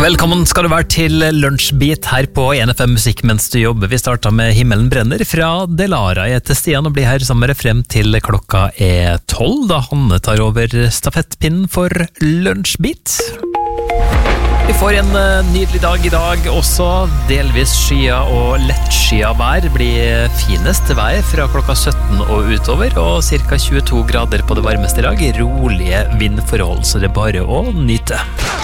Velkommen skal du være til Lunsjbit her på NFM Musikk mens du jobber. Vi startet med Himmelen brenner fra Delara. Jeg heter Stian og blir her sammen med deg frem til klokka 12, da Hanne tar over stafettpinnen for Lunsjbit. Vi får en nydelig dag i dag også, delvis skya og lettskya vær. Det blir finest vær fra klokka 17 og utover, og cirka 22 grader på det varmeste i dag. Rolige vindforhold, så det er bare å nyte.